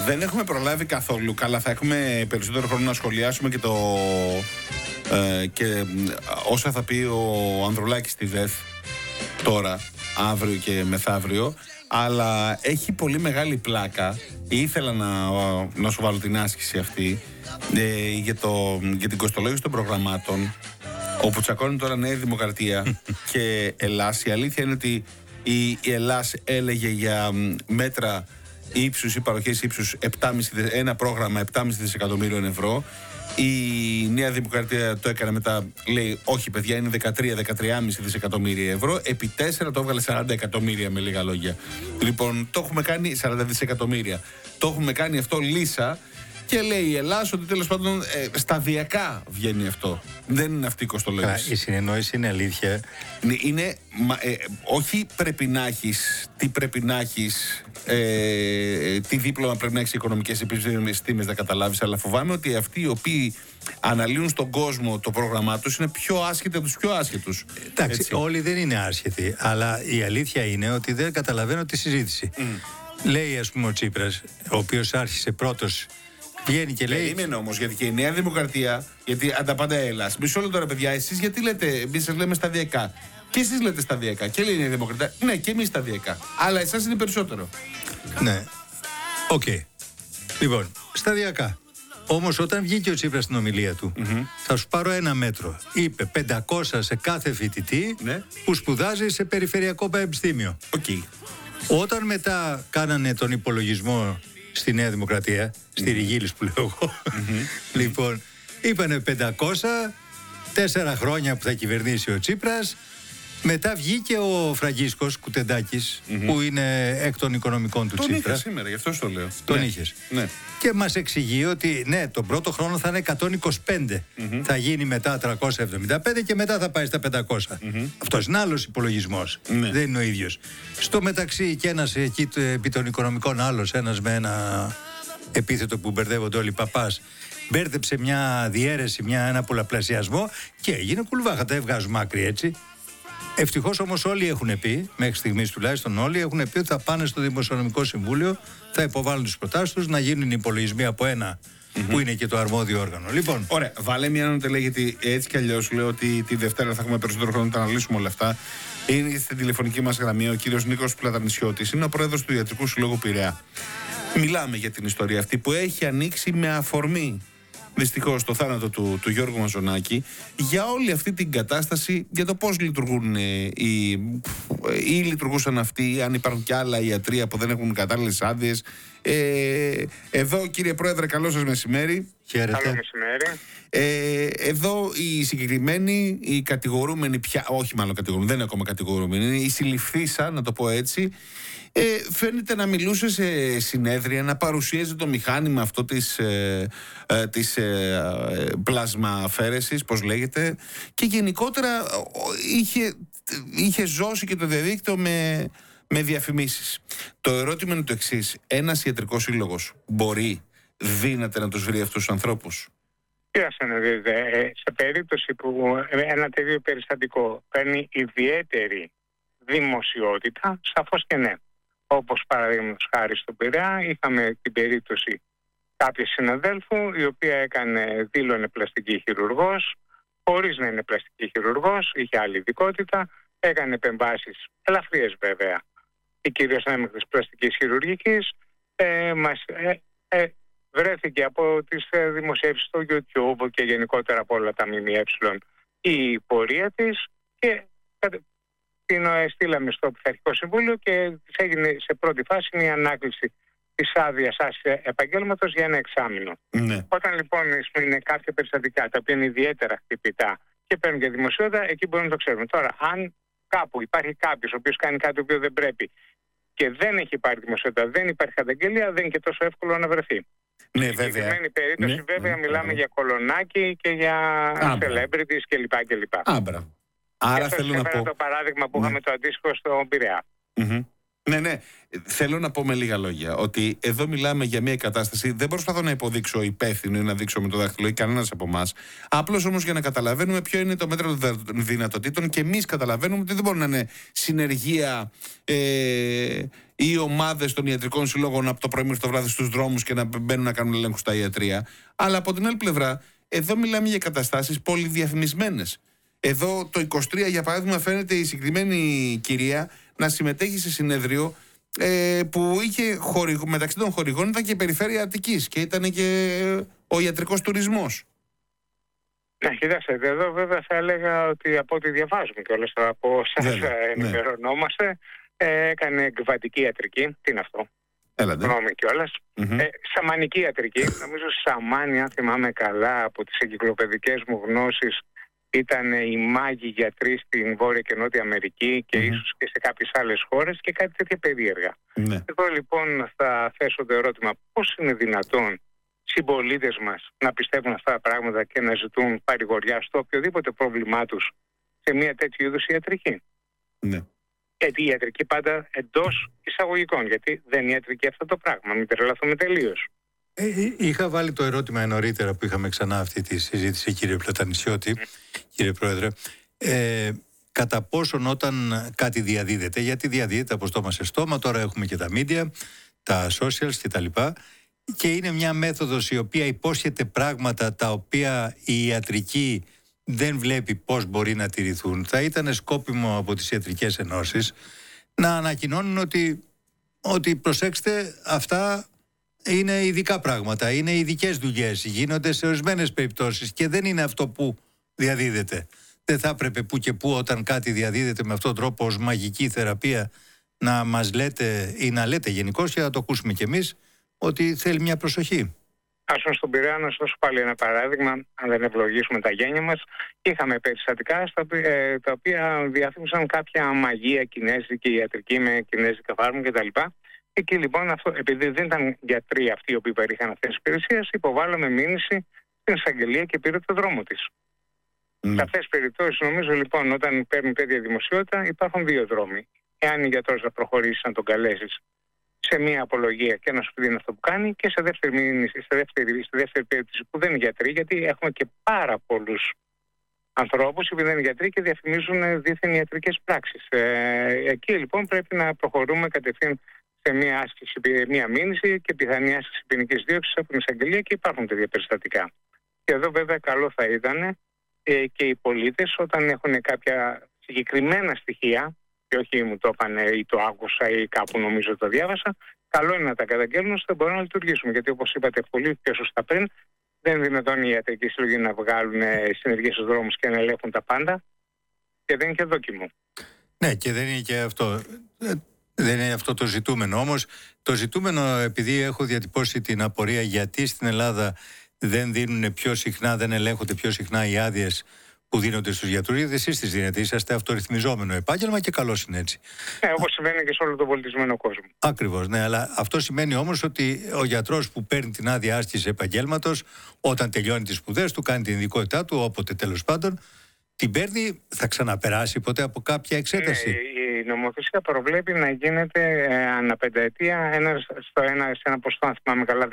Δεν έχουμε προλάβει καθόλου. Καλά, θα έχουμε περισσότερο χρόνο να σχολιάσουμε και και όσα θα πει ο Ανδρουλάκης στη ΔΕΘ τώρα, αύριο και μεθαύριο. Αλλά έχει πολύ μεγάλη πλάκα. Ήθελα να σου βάλω την άσκηση αυτή για την κοστολόγηση των προγραμμάτων, όπου τσακώνει τώρα Νέα Δημοκρατία και Ελλάς. Η αλήθεια είναι ότι η Ελλάς έλεγε για μέτρα ύψους ή παροχές ύψους ένα πρόγραμμα 7,5 δισεκατομμύριων ευρώ. Η Νέα Δημοκρατία το έκανε μετά, λέει όχι παιδιά, είναι 13,5 δισεκατομμύρια ευρώ. Επί 4 το έβγαλε 40 εκατομμύρια, με λίγα λόγια. Λοιπόν, το έχουμε κάνει 40 δισεκατομμύρια. Το έχουμε κάνει αυτό λύσα. Και λέει η Ελλάς ότι τέλος πάντων σταδιακά βγαίνει αυτό. Δεν είναι αυτή η κοστολόγηση. Η συνεννόηση είναι αλήθεια. Είναι, όχι πρέπει να έχεις, τι πρέπει να έχεις, τι δίπλωμα πρέπει να έχεις οικονομικές επιστήμες να καταλάβεις, αλλά φοβάμαι ότι αυτοί οι οποίοι αναλύουν στον κόσμο το πρόγραμμά τους είναι πιο άσχετοι από τους πιο άσχετους. Εντάξει, έτσι. όλοι δεν είναι άσχετοι, αλλά η αλήθεια είναι ότι δεν καταλαβαίνω τη συζήτηση. Λέει, ας πούμε, ο Τσίπρας, ο οποίος άρχισε πρώτος. Βγαίνει και λέει. Περίμενε όμως, γιατί και η Νέα Δημοκρατία, γιατί ανταπάντα Ελλάς. Μισό λεπτό ρε παιδιά, εσείς γιατί λέτε, εμείς σας λέμε σταδιακά. Και εσείς λέτε σταδιακά. Και λέει η Νέα Δημοκρατία, ναι, και εμείς σταδιακά. Αλλά εσάς είναι περισσότερο. Ναι. Οκ. Λοιπόν, σταδιακά. Όμως όταν βγήκε ο Τσίπρας στην ομιλία του, θα σου πάρω ένα μέτρο. Είπε 500 σε κάθε φοιτητή που σπουδάζει σε περιφερειακό πανεπιστήμιο. Όταν μετά κάνανε τον υπολογισμό στη Νέα Δημοκρατία, στη Ριγίλης που λέω εγώ, λοιπόν, είπανε 500, 4 χρόνια που θα κυβερνήσει ο Τσίπρας. Μετά βγήκε ο Φραγκίσκος Κουτεντάκης, που είναι εκ των οικονομικών του Τσίπρα. Τον είχα σήμερα, γι' αυτό το λέω. Τον είχες. Ναι. Και μας εξηγεί ότι ναι, τον πρώτο χρόνο θα είναι 125. Θα γίνει μετά 375 και μετά θα πάει στα 500. Αυτός είναι άλλος υπολογισμός. Δεν είναι ο ίδιος. Στο μεταξύ και ένας εκεί επί των οικονομικών άλλος, ένας με ένα επίθετο που μπερδεύονται όλοι, παπάς, μπέρδεψε μια διαίρεση, ένα πολλαπλασιασμό και έγινε κουλβάχα. Τα βγάζουμε άκρη έτσι. Ευτυχώς όμως όλοι έχουν πει, μέχρι στιγμής τουλάχιστον όλοι, έχουν πει ότι θα πάνε στο Δημοσιονομικό Συμβούλιο, θα υποβάλουν τις προτάσεις τους, να γίνουν υπολογισμοί από ένα που είναι και το αρμόδιο όργανο. Λοιπόν. Ωραία, βάλε μια νότα, λέει, γιατί έτσι κι αλλιώς λέω ότι τη Δευτέρα θα έχουμε περισσότερο χρόνο να τα αναλύσουμε όλα αυτά. Είναι στην τηλεφωνική μας γραμμή ο κύριος Νίκος Πλατανισιώτης, είναι ο πρόεδρος του Ιατρικού Συλλόγου Πειραιά. Μιλάμε για την ιστορία αυτή που έχει ανοίξει με αφορμή, δυστυχώς, το θάνατο του Γιώργου Μαζονάκη, για όλη αυτή την κατάσταση, για το πώς λειτουργούν ή λειτουργούσαν αυτοί, αν υπάρχουν και άλλα ιατρεία που δεν έχουν κατάλληλες άδειες. Εδώ, κύριε Πρόεδρε, καλό σας μεσημέρι. Χαίρετε. Καλό μεσημέρι. Εδώ οι συγκεκριμένοι, οι κατηγορούμενοι πια, όχι μάλλον κατηγορούμενοι, δεν είναι ακόμα κατηγορούμενοι, η συλληφθήσα, να το πω έτσι, φαίνεται να μιλούσε σε συνέδρια, να παρουσίαζε το μηχάνημα αυτό της πλασμαφαίρεσης, πώς λέγεται, και γενικότερα είχε ζώσει και το διαδίκτυο με διαφημίσεις. Το ερώτημα είναι το εξής: ένας ιατρικός σύλλογος δύναται να τους βρει αυτούς τους ανθρώπους? Κοίταξε να δείτε, σε περίπτωση που ένα τέτοιο περιστατικό παίρνει ιδιαίτερη δημοσιότητα, σαφώς και ναι. Όπως παραδείγματος χάρη στον Πειραιά, είχαμε την περίπτωση κάποιου συναδέλφου, η οποία δήλωνε πλαστική χειρουργός, χωρίς να είναι πλαστική χειρουργός, είχε άλλη ειδικότητα, έκανε επεμβάσεις ελαφριές βέβαια, ή κυρίως έμεινες πλαστικής χειρουργικής, βρέθηκε από τις δημοσιεύσεις στο YouTube και γενικότερα από όλα τα ΜΜΕ η πορεία της και την στείλαμε στο Πειθαρχικό Συμβούλιο και της έγινε σε πρώτη φάση μια ανάκληση της άδειας επαγγέλματος για 1 εξάμηνο. Όταν λοιπόν είναι κάποια περιστατικά τα οποία είναι ιδιαίτερα χτυπητά και παίρνουν και δημοσιότητα, εκεί μπορούμε να το ξέρουμε. Τώρα, αν κάπου υπάρχει κάποιος ο οποίος κάνει κάτι το οποίο δεν πρέπει και δεν έχει πάρει δημοσιότητα, δεν υπάρχει καταγγελία, δεν είναι και τόσο εύκολο να βρεθεί. Ναι, Στην συγκεκριμένη περίπτωση, βέβαια, μιλάμε για κολονάκι και για celebrities κλπ. Άμπρα. Άρα θέλω να πω. Το παράδειγμα που είχαμε το αντίστοιχο στον Πειραιά. Ναι. Θέλω να πω με λίγα λόγια ότι εδώ μιλάμε για μια κατάσταση. Δεν προσπαθώ να υποδείξω υπεύθυνο ή να δείξω με το δάχτυλο ή κανένας από εμάς. Απλώς όμως για να καταλαβαίνουμε ποιο είναι το μέτρο των δυνατοτήτων και εμείς καταλαβαίνουμε ότι δεν μπορεί να είναι συνεργεία ή ομάδες των ιατρικών συλλόγων από το πρωί μέχρι το βράδυ στους δρόμους και να μπαίνουν να κάνουν ελέγχους στα ιατρεία. Αλλά από την άλλη πλευρά, εδώ μιλάμε για καταστάσεις πολυδιαφημισμένες. Εδώ το 23 για παράδειγμα φαίνεται η συγκεκριμένη κυρία να συμμετέχει σε συνέδριο που είχε μεταξύ των χορηγών ήταν και η περιφέρεια Αττικής και ήταν και ο ιατρικός τουρισμός. Ναι, κοιτάξτε, εδώ βέβαια θα έλεγα ότι από ό,τι διαβάζουμε κιόλας από όσες ενημερωνόμαστε, έκανε εκβατική ιατρική. Τι είναι αυτό? Γνώμη κιόλας. Σαμανική ιατρική. Νομίζω σαμάνι, αν θυμάμαι καλά από τις εγκυκλοπαιδικές μου γνώσεις, ήταν οι μάγοι γιατροί στην Βόρεια και Νότια Αμερική και ίσως και σε κάποιες άλλες χώρες και κάτι τέτοια περίεργα. Εδώ λοιπόν θα θέσω το ερώτημα, πώς είναι δυνατόν συμπολίτες μας να πιστεύουν αυτά τα πράγματα και να ζητούν παρηγοριά στο οποιοδήποτε πρόβλημά τους σε μια τέτοιου είδους ιατρική? Γιατί η ιατρική πάντα εντός εισαγωγικών, γιατί δεν είναι ιατρική αυτό το πράγμα, μην τρελαθούμε τελείως. Είχα βάλει το ερώτημα νωρίτερα που είχαμε ξανά αυτή τη συζήτηση, κύριε Πλατανισιώτη, κύριε Πρόεδρε, κατά πόσον όταν κάτι διαδίδεται, γιατί διαδίδεται από στόμα σε στόμα, τώρα έχουμε και τα media, τα socials κτλ. Και είναι μια μέθοδος η οποία υπόσχεται πράγματα τα οποία η ιατρική δεν βλέπει πώς μπορεί να τηρηθούν. Θα ήταν σκόπιμο από τις ιατρικές ενώσεις να ανακοινώνουν ότι προσέξτε, αυτά είναι ειδικά πράγματα, είναι ειδικές δουλειές, γίνονται σε ορισμένες περιπτώσεις και δεν είναι αυτό που διαδίδεται. Δεν θα έπρεπε που και που όταν κάτι διαδίδεται με αυτόν τον τρόπο ως μαγική θεραπεία να μας λέτε ή να λέτε γενικώς και να το ακούσουμε κι εμείς ότι θέλει μια προσοχή. Ας πούμε στον Πειραιά, να σας δώσω πάλι ένα παράδειγμα, αν δεν ευλογήσουμε τα γένια μας. Είχαμε περιστατικά τα οποία διαφήμισαν κάποια μαγεία κινέζικη, ιατρική με κινέζικα φάρμακα κτλ. Εκεί λοιπόν, επειδή δεν ήταν γιατροί αυτοί οι οποίοι παρήχαν αυτές τις υπηρεσίες, υποβάλαμε μήνυση στην εισαγγελία και πήρε το δρόμο της. Σε αυτές τις περιπτώσεις, νομίζω λοιπόν, όταν παίρνει τέτοια δημοσιότητα, υπάρχουν δύο δρόμοι. Εάν η γιατρός να προχωρήσει να τον καλέσεις σε μια απολογία και να σου πει αυτό που κάνει, και σε δεύτερη μήνυση, στη δεύτερη περίπτωση που δεν είναι γιατροί, γιατί έχουμε και πάρα πολλούς ανθρώπους που δεν είναι γιατροί και διαφημίζουν δίθεν ιατρικές πράξεις. Εκεί λοιπόν πρέπει να προχωρούμε κατευθείαν σε μια άσκηση, μια μήνυση και πιθανή άσκηση ποινικής δίωξης από την εισαγγελία, και υπάρχουν τέτοια περιστατικά. Και εδώ βέβαια καλό θα ήταν και οι πολίτες, όταν έχουν κάποια συγκεκριμένα στοιχεία, και όχι μου το έπανε ή το άκουσα ή κάπου νομίζω το διάβασα, καλό είναι να τα καταγγέλνουν ώστε μπορούν να λειτουργήσουμε. Γιατί όπως είπατε πολύ πιο σωστά πριν, δεν είναι δυνατόν οι ιατρικοί σύλλογοι να βγάλουν συνεργείες στους δρόμους και να ελέγχουν τα πάντα, και δεν είναι και δόκιμο. Ναι, και δεν είναι και αυτό. Δεν είναι αυτό το ζητούμενο. Όμως το ζητούμενο, επειδή έχω διατυπώσει την απορία γιατί στην Ελλάδα δεν δίνουν πιο συχνά, δεν ελέγχονται πιο συχνά οι άδειες που δίνονται στους γιατρούς, γιατί εσείς τις δίνετε, είσαστε αυτορυθμιζόμενο επάγγελμα και καλώς είναι έτσι. Ναι, όπως συμβαίνει και σε όλο τον πολιτισμένο κόσμο. Ακριβώς, ναι, αλλά αυτό σημαίνει όμως ότι ο γιατρός που παίρνει την άδεια άσκησης επαγγέλματος, όταν τελειώνει τις σπουδές του, κάνει την ειδικότητά του, όποτε τέλος πάντων, την παίρνει, θα ξαναπεράσει ποτέ από κάποια εξέταση? Ναι, η νομοθεσία προβλέπει να γίνεται ανά πενταετία σε ένα ποσοστό, αν θυμάμαι καλά,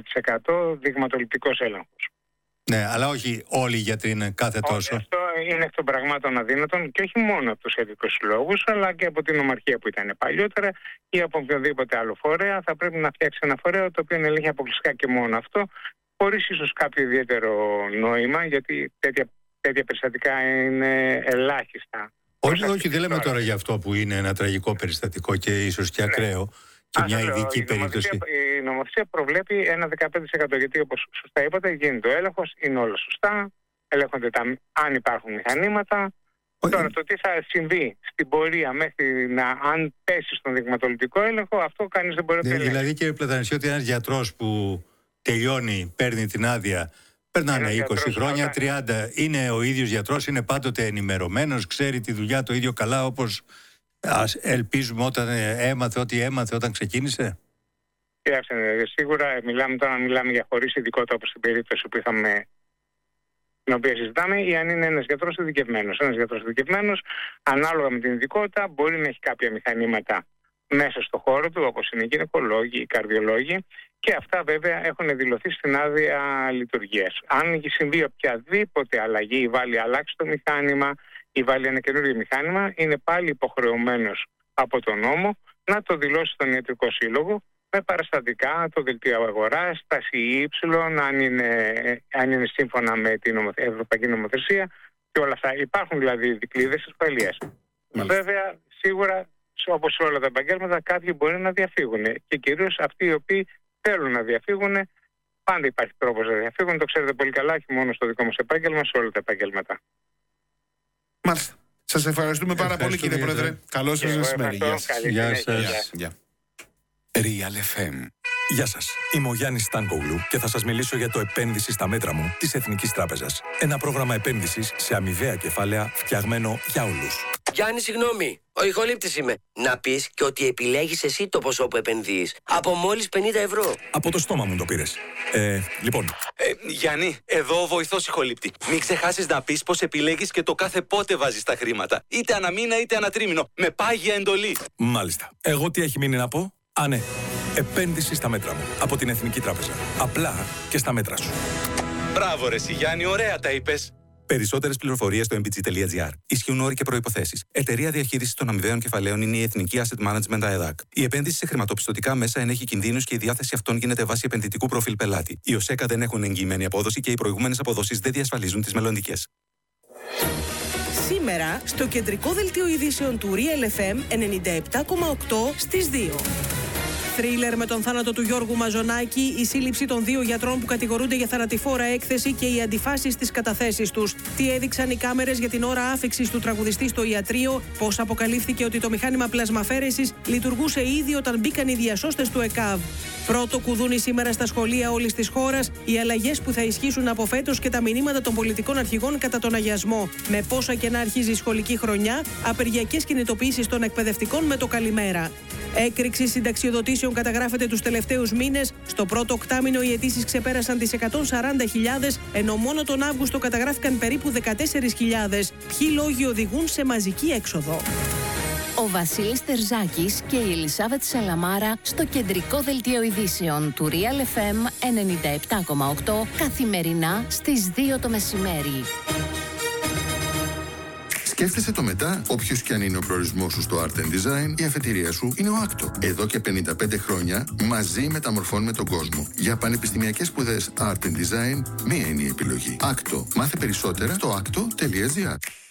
15% δειγματοληπτικός έλεγχος. Ναι, αλλά όχι όλοι οι γιατροί είναι κάθε τόσο. Αυτό είναι εκ των πραγμάτων αδύνατον, και όχι μόνο από τους ιατρικούς συλλόγους, αλλά και από την ομαρχία που ήταν παλιότερα ή από οποιοδήποτε άλλο φορέα. Θα πρέπει να φτιάξει ένα φορέα το οποίο ελέγχει αποκλειστικά και μόνο αυτό, χωρίς ίσως κάποιο ιδιαίτερο νόημα, γιατί τέτοια περιστατικά είναι ελάχιστα. Όχι, δεν λέμε τώρα για αυτό που είναι ένα τραγικό περιστατικό και ίσως και ακραίο. Και μια ειδική περίπτωση. Η νομοθεσία προβλέπει ένα 15%, γιατί όπως σωστά είπατε, γίνεται ο έλεγχος, είναι όλα σωστά, ελέγχονται αν υπάρχουν μηχανήματα. Τώρα το τι θα συμβεί στην πορεία μέχρι αν πέσει στον δειγματοληπτικό έλεγχο, αυτό κανείς δεν μπορεί να πει. Δηλαδή, κύριε Πλατανισιώτη, ένας γιατρός που τελειώνει, παίρνει την άδεια, περνάνε 20 χρόνια, 30, είναι ο ίδιος γιατρός, είναι πάντοτε ενημερωμένος, ξέρει τη δουλειά το ίδιο καλά όπως ελπίζουμε όταν έμαθε ό,τι έμαθε όταν ξεκίνησε? Κοιτάξτε, σίγουρα μιλάμε για χωρίς ειδικότητα, όπως στην περίπτωση που είχαμε, την οποία συζητάμε, ή αν είναι ένας γιατρός ειδικευμένος. Ένας γιατρός ειδικευμένος, ανάλογα με την ειδικότητα, μπορεί να έχει κάποια μηχανήματα μέσα στο χώρο του, όπως είναι οι γυναικολόγοι, οι καρδιολόγοι, και αυτά βέβαια έχουν δηλωθεί στην άδεια λειτουργίας. Αν συμβεί οποιαδήποτε αλλαγή ή βάλει αλλάξει το μηχάνημα ή βάλει ένα καινούριο μηχάνημα, είναι πάλι υποχρεωμένος από τον νόμο να το δηλώσει στον ιατρικό σύλλογο με παραστατικά, το δελτίο αγοράς, τα ΣΥY, αν είναι σύμφωνα με την Ευρωπαϊκή Νομοθεσία και όλα αυτά. Υπάρχουν δηλαδή δικλείδες ασφαλείας. Βέβαια, σίγουρα, όπως σε όλα τα επαγγέλματα, κάποιοι μπορεί να διαφύγουν. Και κυρίως αυτοί οι οποίοι θέλουν να διαφύγουν, πάντα υπάρχει τρόπος να διαφύγουν. Το ξέρετε πολύ καλά, όχι μόνο στο δικό μας επάγγελμα, σε όλα τα επαγγέλματα. Μάλιστα. Σας ευχαριστούμε πάρα πολύ, κύριε Πρόεδρε. Καλό σας μεσημέρι. Γεια σας. Real FM. Γεια σας, είμαι ο Γιάννης Στάνκογλου και θα σας μιλήσω για το επένδυση στα μέτρα μου της Εθνικής Τράπεζας. Ένα πρόγραμμα επένδυσης σε αμοιβαία κεφάλαια φτιαγμένο για όλους. Γιάννη, συγγνώμη, ο ηχολήπτης είμαι. Να πεις και ότι επιλέγεις εσύ το ποσό που επενδύεις. Από μόλις 50 ευρώ. Από το στόμα μου το πήρες. Λοιπόν. Γιάννη, εδώ ο βοηθός ηχολήπτη. Μην ξεχάσεις να πεις πως επιλέγεις και το κάθε πότε βάζεις τα χρήματα. Είτε ανά μήνα είτε ανά τρίμηνο. Με πάγια εντολή. Μάλιστα. Εγώ τι έχει μείνει να πω? Ναι. Επένδυση στα μέτρα μου. Από την Εθνική Τράπεζα. Απλά και στα μέτρα σου. Μπράβο ρε Γιάννη, ωραία τα είπες. Περισσότερες πληροφορίες στο mbg.gr. Ισχύουν όροι και προϋποθέσεις. Εταιρεία διαχείρισης των αμοιβαίων κεφαλαίων είναι η Εθνική Asset Management ΑΕΔΑΚ. Η επένδυση σε χρηματοπιστωτικά μέσα ενέχει κινδύνους και η διάθεση αυτών γίνεται βάσει επενδυτικού προφίλ πελάτη. Οι ΟΣΕΚΑ δεν έχουν εγγυημένη απόδοση και οι προηγούμενες αποδόσεις δεν διασφαλίζουν τις μελλοντικές. Σήμερα, στο κεντρικό δελτίο ειδήσεων του Real FM 97,8 στις 2. Θρίλερ με τον θάνατο του Γιώργου Μαζονάκη, η σύλληψη των 2 γιατρών που κατηγορούνται για θανατηφόρα έκθεση και οι αντιφάσεις στις καταθέσεις τους. Τι έδειξαν οι κάμερες για την ώρα άφιξης του τραγουδιστή στο ιατρείο, πώς αποκαλύφθηκε ότι το μηχάνημα πλασμαφέρεσης λειτουργούσε ήδη όταν μπήκαν οι διασώστες του ΕΚΑΒ. Πρώτο κουδούνι σήμερα στα σχολεία όλης της χώρας, οι αλλαγές που θα ισχύσουν από φέτος και τα μηνύματα των πολιτικών αρχηγών κατά τον αγιασμό. Με πόσα και να αρχίζει η σχολική χρονιά, απεργιακές κινητοποιήσεις των εκπαιδευτικών με το καλημέρα. Έκρηξη συνταξιοδοτήσεων καταγράφεται τους τελευταίους μήνες. Στο πρώτο οκτάμηνο οι αιτήσεις ξεπέρασαν τις 140.000, ενώ μόνο τον Αύγουστο καταγράφηκαν περίπου 14.000. Ποιοι λόγοι οδηγούν σε μαζική έξοδο? Ο Βασίλης Τερζάκης και η Ελισάβετ Σαλαμάρα στο κεντρικό δελτίο ειδήσεων του Real FM 97,8 καθημερινά στις 2 το μεσημέρι. Σκέφτεσαι το μετά, όποιος και αν είναι ο προορισμός σου στο Art Design, η αφετηρία σου είναι ο Άκτο. Εδώ και 55 χρόνια μαζί μεταμορφώνουμε τον κόσμο. Για πανεπιστημιακές σπουδές Art Design, μία είναι η επιλογή. Άκτο. Μάθε περισσότερα στο acto.gr.